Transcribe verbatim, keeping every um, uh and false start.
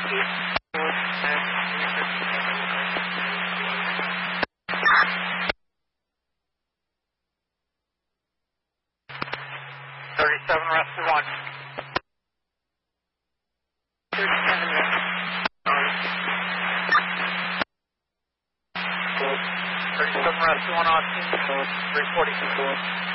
thirty-seven, rest of one. thirty-seven, yes. thirty-seven, rest of one, Austin. three forty.